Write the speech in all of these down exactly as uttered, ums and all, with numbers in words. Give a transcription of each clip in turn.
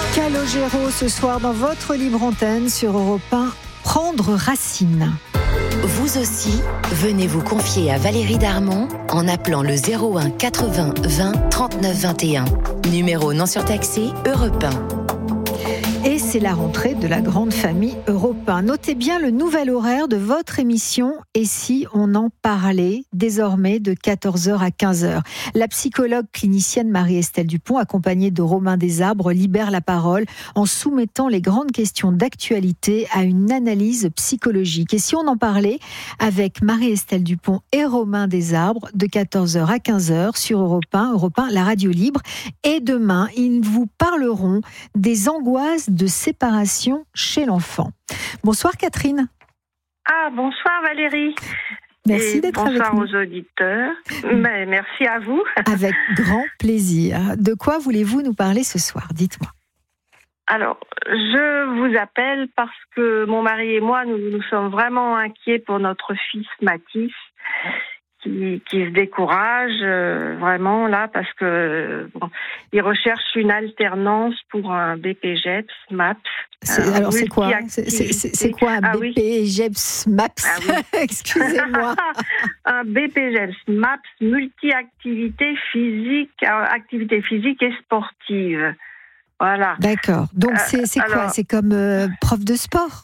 Calogero ce soir dans votre libre antenne sur Europe un, Prendre racine. Vous aussi, venez vous confier à Valérie Darmon en appelant le zéro un quatre-vingts vingt trente-neuf vingt et un. Numéro non surtaxé Europe un. Et c'est la rentrée de la grande famille Europe un. Notez bien le nouvel horaire de votre émission Et si on en parlait, désormais de quatorze heures à quinze heures. La psychologue clinicienne Marie-Estelle Dupont, accompagnée de Romain Desarbres, libère la parole en soumettant les grandes questions d'actualité à une analyse psychologique. Et si on en parlait avec Marie-Estelle Dupont et Romain Desarbres de quatorze heures à quinze heures sur Europe un, Europe un, la radio libre. Et demain, ils vous parleront des angoisses de séparation chez l'enfant. Bonsoir Catherine. Ah, bonsoir Valérie. Merci et d'être avec nous. Bonsoir aux auditeurs. Mais merci à vous. Avec grand plaisir. De quoi voulez-vous nous parler ce soir ? Dites-moi. Alors, je vous appelle parce que mon mari et moi, nous, nous sommes vraiment inquiets pour notre fils Mathis, qui, qui se décourage euh, vraiment là parce que bon, il recherche une alternance pour un B P G E P S MAPS. C'est, alors c'est quoi c'est, c'est, c'est quoi un ah, B P G E P S MAPS ah, oui. Excusez-moi. Un B P G E P S MAPS multi-activité physique, activité physique et sportive. Voilà. D'accord. Donc euh, c'est, c'est quoi alors, C'est comme euh, prof de sport.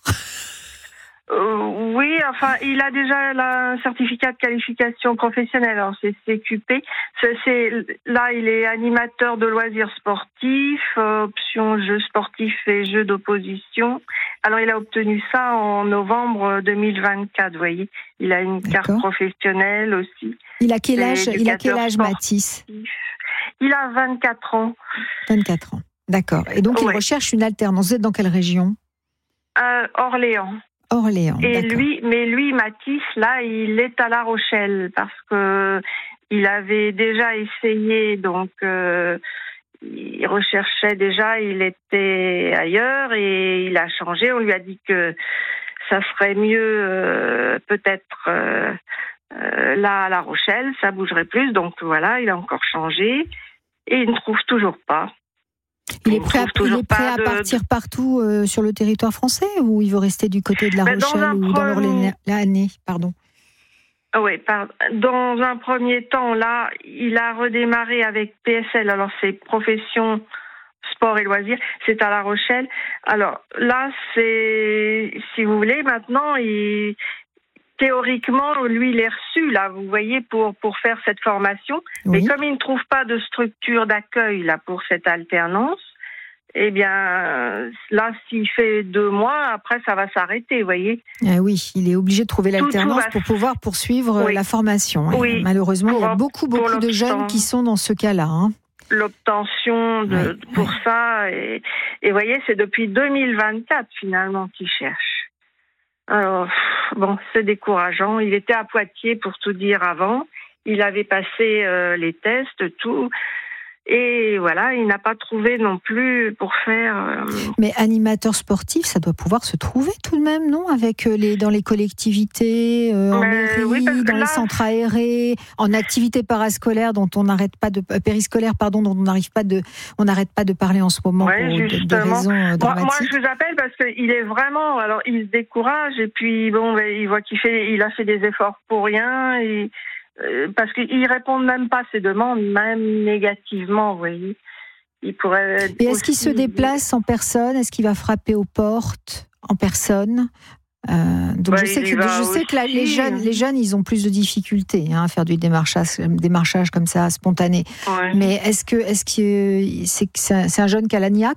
Euh, oui, enfin, il a déjà la, un certificat de qualification professionnelle, alors c'est C Q P. C'est, c'est, là, il est animateur de loisirs sportifs, euh, option jeux sportifs et jeux d'opposition. Alors, il a obtenu ça en novembre deux mille vingt-quatre, vous voyez. Il a une D'accord. carte professionnelle aussi. Il a quel âge, il a quel âge Mathis ? Il a vingt-quatre ans. vingt-quatre ans, d'accord. Et donc, il ouais. recherche une alternance. Vous êtes dans quelle région ? euh, Orléans. Orléans. Et d'accord. lui, mais lui, Mathis, là, il est à La Rochelle parce que il avait déjà essayé, donc euh, il recherchait déjà, il était ailleurs et il a changé. On lui a dit que ça serait mieux euh, peut-être euh, euh, là à La Rochelle, ça bougerait plus. Donc voilà, il a encore changé et il ne trouve toujours pas. Il est prêt, à, il est prêt à de... partir partout euh, sur le territoire français ou il veut rester du côté de La Rochelle ou dans l'Orléanais pardon. Oui, par... dans un premier temps, là, il a redémarré avec P S L, alors c'est Profession Sport et Loisirs, c'est à La Rochelle. Alors là, c'est, si vous voulez, maintenant, il... théoriquement, lui, il est reçu, là, vous voyez, pour, pour faire cette formation. Oui. Mais comme il ne trouve pas de structure d'accueil, là, pour cette alternance, eh bien, là, s'il fait deux mois, après, ça va s'arrêter, vous voyez. Ah oui, il est obligé de trouver l'alternance tout, tout va... pour pouvoir poursuivre oui. la formation. Oui. Malheureusement, pour, il y a beaucoup, beaucoup de jeunes qui sont dans ce cas-là. Hein. L'obtention de, oui. pour oui. ça. Et, et vous voyez, c'est depuis deux mille vingt-quatre, finalement, qu'il cherche. Alors, bon, c'est décourageant. Il était à Poitiers, pour tout dire, avant. Il avait passé euh, les tests, tout. Et voilà, il n'a pas trouvé non plus pour faire... Euh... Mais animateur sportif, ça doit pouvoir se trouver tout de même, non ? Avec les, dans les collectivités, euh, en mairie, oui, dans là... les centres aérés, en activité parascolaire dont on n'arrête pas de... Euh, périscolaire, pardon, dont on n'arrive pas de... On n'arrête pas de parler en ce moment ouais, pour de, de raisons euh, dramatiques. Moi, moi, je vous appelle parce qu'il est vraiment... Alors, il se décourage et puis, bon, il voit qu'il fait, il a fait des efforts pour rien et... Parce qu'ils répondent même pas à ces demandes, même négativement, vous voyez. Il pourrait. Et est-ce qu'il se déplace en personne ? Est-ce qu'il va frapper aux portes en personne ? euh, Donc bah, je sais que je sais que là, les jeunes, les jeunes, ils ont plus de difficultés hein, à faire du démarchage, démarchage comme ça spontané. Ouais. Mais est-ce que est-ce que c'est c'est, c'est un jeune qui a la niaque ?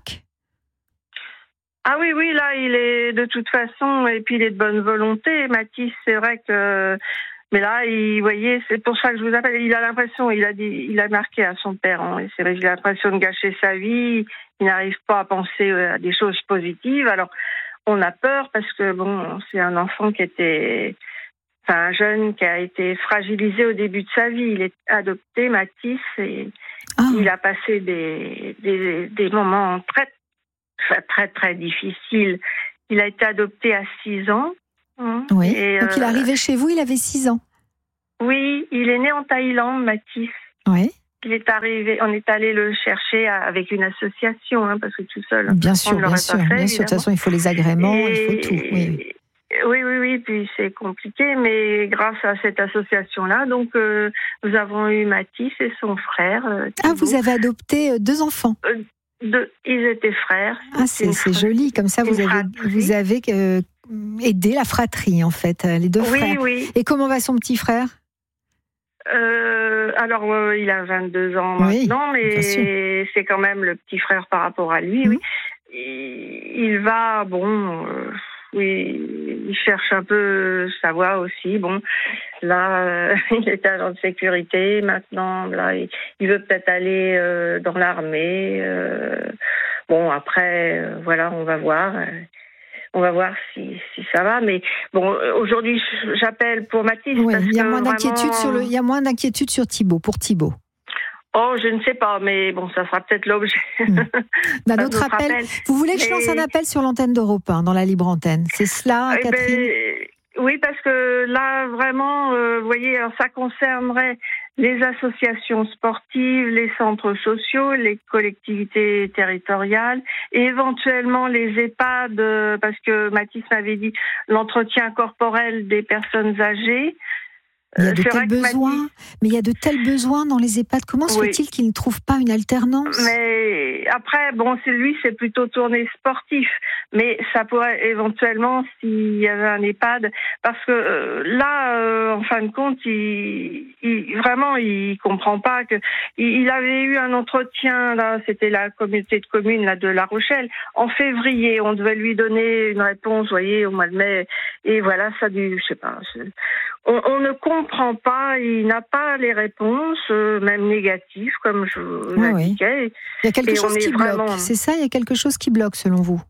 Ah oui, oui, là, il est de toute façon, et puis il est de bonne volonté. Mathis, c'est vrai que. Mais là, il, vous voyez, c'est pour ça que je vous appelle. Il a l'impression, il a dit, il a marqué à son père. Hein, c'est vrai, il a l'impression de gâcher sa vie. Il n'arrive pas à penser à des choses positives. Alors, on a peur parce que bon, c'est un enfant qui était, enfin, un jeune qui a été fragilisé au début de sa vie. Il est adopté, Mathis, et oh. il a passé des, des, des moments très, très, très, très difficiles. Il a été adopté à six ans. Oui. Et donc, euh, il est arrivé chez vous, il avait six ans. Oui, il est né en Thaïlande, Mathis. Oui. il est arrivé, on est allé le chercher avec une association, hein, parce que tout seul, bien sûr, on ne l'aurait bien pas sûr, fait. Bien sûr, de toute façon, il faut les agréments, et, il faut tout. Oui. Oui, oui, oui, puis c'est compliqué, mais grâce à cette association-là, donc euh, nous avons eu Mathis et son frère. Euh, ah, vous avez adopté deux enfants. Euh, deux, ils étaient frères. Ah, c'est, c'est joli, comme ça vous avez, vous avez euh, aidé la fratrie, en fait, les deux oui, frères. Oui, et comment va son petit frère? euh, Alors, euh, il a vingt-deux ans oui, maintenant, mais c'est quand même le petit frère par rapport à lui, mmh. oui. Il, il va, bon... Euh, Oui, il cherche un peu sa voie aussi. Bon, là, euh, il est agent de sécurité. Maintenant, là, il, il veut peut-être aller euh, dans l'armée. Euh, bon, après, euh, voilà, on va voir. On va voir si, si ça va. Mais bon, aujourd'hui, j'appelle pour Mathis. Oui, parce il y a que moins vraiment... d'inquiétude sur le, il y a moins d'inquiétude sur Thibaut, pour Thibaut. Oh, je ne sais pas, mais bon, ça sera peut-être l'objet mmh. d'un autre appel. appel. Vous voulez que je mais... lance un appel sur l'antenne d'Europe un, dans la libre antenne? C'est cela, eh Catherine ben, Oui, parce que là, vraiment, euh, vous voyez, alors ça concernerait les associations sportives, les centres sociaux, les collectivités territoriales, et éventuellement les EHPAD, euh, parce que Mathis m'avait dit l'entretien corporel des personnes âgées. Il y a de tels besoins, Mathis... mais il y a de tels besoins dans les EHPAD. Comment se oui. fait-il qu'ils ne trouvent pas une alternance? Mais après, bon, c'est lui, c'est plutôt tourné sportif. Mais ça pourrait éventuellement, s'il y avait un EHPAD, parce que euh, là, euh, en fin de compte, il, il vraiment, il comprend pas que il, il avait eu un entretien là, c'était la communauté de communes là de La Rochelle en février. On devait lui donner une réponse, vous voyez, au mois de mai. Et voilà, ça du, je sais pas. On, on ne comprend pas, il n'a pas les réponses, euh, même négatives, comme je vous oui, l'indiquais. Oui. Il y a quelque et chose qui vraiment... bloque, c'est ça? Il y a quelque chose qui bloque, selon vous?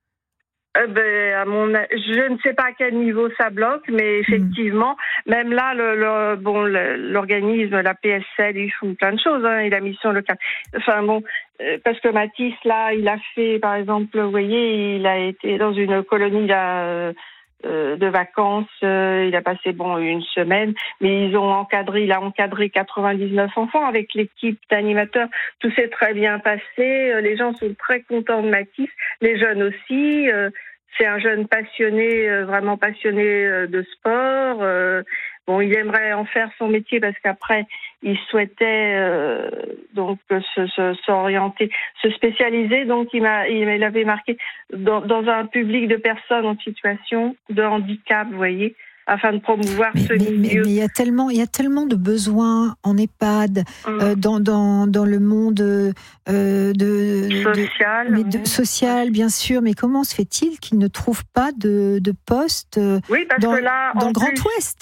euh, ben, à mon, Je ne sais pas à quel niveau ça bloque, mais effectivement, mmh. même là, le, le, bon, le, l'organisme, la P S L, ils font plein de choses, hein, et la mission locale. Enfin bon, euh, parce que Mathis, là, il a fait, par exemple, vous voyez, il a été dans une colonie là... Euh, de vacances, euh, il a passé bon une semaine, mais ils ont encadré, il a encadré quatre-vingt-dix-neuf enfants avec l'équipe d'animateurs. Tout s'est très bien passé, les gens sont très contents de Mathis, les jeunes aussi. Euh, c'est un jeune passionné, euh, vraiment passionné euh, de sport. Euh, bon, il aimerait en faire son métier parce qu'après il souhaitait euh, donc se, se, s'orienter, se spécialiser. Donc il m'a, il avait marqué dans, dans un public de personnes en situation de handicap, vous voyez, afin de promouvoir mais, ce mais, milieu. Mais il y a tellement, il y a tellement de besoins en EHPAD, mmh. euh, dans, dans, dans le monde euh, de social, de, mais de, social, bien sûr. Mais comment se fait-il qu'ils ne trouvent pas de, de poste oui, parce dans, que là, dans le Grand plus... Ouest?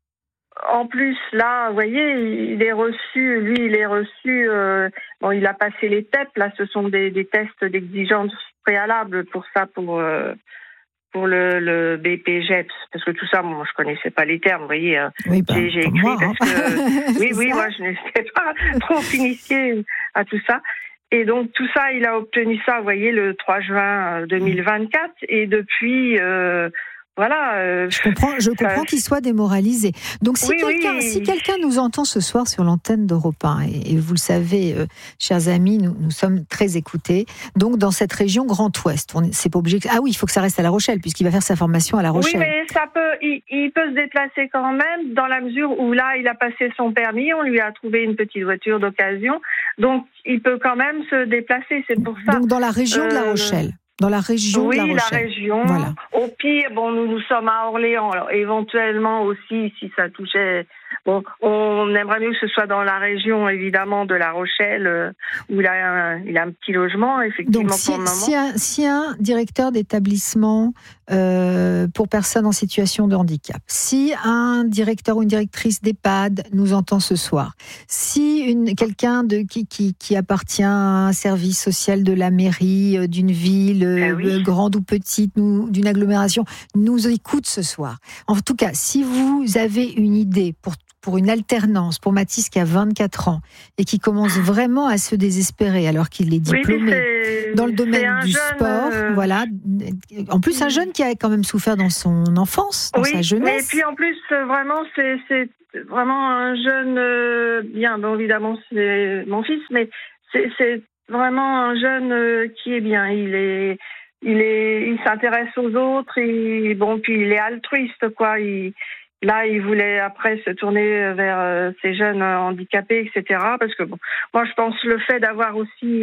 En plus, là, vous voyez, il est reçu, lui, il est reçu, euh, bon, il a passé les T E P, là, ce sont des, des tests d'exigence préalables pour ça, pour, euh, pour le, le B P G E P S, parce que tout ça, moi, je connaissais pas les termes, vous voyez, hein. Oui, ben, j'ai, j'ai écrit moi, hein. parce que, oui, oui, ça. moi, je n'étais pas trop initiée à tout ça. Et donc, tout ça, il a obtenu ça, vous voyez, le trois juin deux mille vingt-quatre, et depuis, euh, Voilà. Euh, je comprends, je comprends ça... qu'il soit démoralisé. Donc, si, oui, quelqu'un, oui. si quelqu'un nous entend ce soir sur l'antenne d'Europe un, et, et vous le savez, euh, chers amis, nous, nous sommes très écoutés. Donc, dans cette région Grand Ouest, on, c'est pas obligé. Que... Ah oui, il faut que ça reste à La Rochelle, puisqu'il va faire sa formation à La Rochelle. Oui, mais ça peut, il, il peut se déplacer quand même, dans la mesure où là, il a passé son permis, on lui a trouvé une petite voiture d'occasion, donc il peut quand même se déplacer. C'est pour ça. Donc, dans la région euh... de La Rochelle. Dans la région oui, de La Rochelle. la région. Voilà. Au pire, bon, nous, nous sommes à Orléans. Alors, éventuellement aussi, si ça touchait... Bon, on aimerait mieux que ce soit dans la région, évidemment, de La Rochelle, euh, où il a, un, il a un petit logement, effectivement, donc, si, pour le moment. Si un, si un directeur d'établissement euh, pour personnes en situation de handicap, si un directeur ou une directrice d'EHPAD nous entend ce soir, si une, quelqu'un de, qui, qui, qui appartient à un service social de la mairie, euh, d'une ville, euh, oui. grande ou petite, nous, d'une agglomération, nous écoute ce soir. En tout cas, si vous avez une idée pour pour une alternance, pour Mathis qui a vingt-quatre ans et qui commence vraiment à se désespérer alors qu'il est diplômé oui, dans le domaine du jeune, sport, euh... voilà. En plus, un jeune qui a quand même souffert dans son enfance, dans oui, sa jeunesse. Et puis en plus, vraiment, c'est, c'est, vraiment un jeune euh, bien. Bon, évidemment, c'est mon fils, mais c'est, c'est vraiment un jeune euh, qui est bien. Il est, il est, il s'intéresse aux autres. Et bon, puis il est altruiste, quoi. Il, là, il voulait après se tourner vers euh, ces jeunes handicapés, et cetera. Parce que bon, moi, je pense le fait d'avoir aussi